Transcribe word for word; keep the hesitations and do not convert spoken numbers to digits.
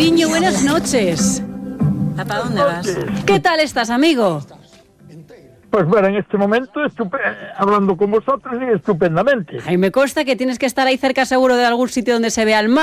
Niño, buenas noches. ¿Para dónde vas? ¿Qué tal estás, amigo? Pues bueno, en este momento estupe- hablando con vosotros y estupendamente. Ay, me consta que tienes que estar ahí cerca seguro de algún sitio donde se vea el mar.